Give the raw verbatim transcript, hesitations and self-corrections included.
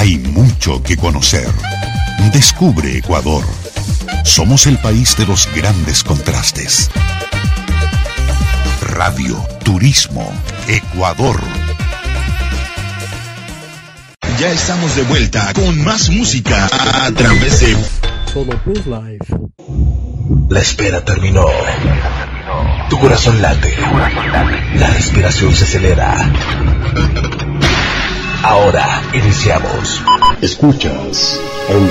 Hay mucho que conocer. Descubre Ecuador. Somos el país de los grandes contrastes. Radio Turismo Ecuador. Ya estamos de vuelta con más música a través de Solo Plus Live. La espera terminó. Tu corazón late. La respiración se acelera. Ahora iniciamos. Escuchas